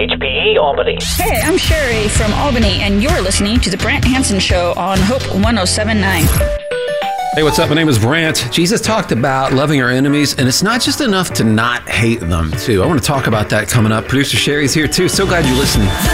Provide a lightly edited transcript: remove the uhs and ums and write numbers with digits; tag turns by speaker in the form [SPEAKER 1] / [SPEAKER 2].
[SPEAKER 1] WHPE Albany.
[SPEAKER 2] Hey, I'm Sherry from Albany, and you're listening to The Brant Hansen Show on Hope 107.9.
[SPEAKER 3] Hey, what's up? My name is Brant. Jesus talked about loving our enemies, and it's not just enough to not hate them, too. I want to talk about that coming up. Producer Sherry's here, too. So glad you're listening.